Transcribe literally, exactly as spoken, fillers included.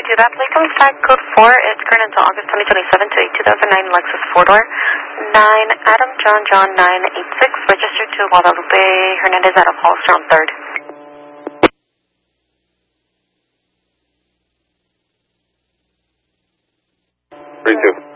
do that. Please come back. Code four is current until August twenty twenty-seven to a two thousand nine Lexus four-door. nine Adam John John nine eight six, registered to Guadalupe Hernandez out of Hollister on third. three two.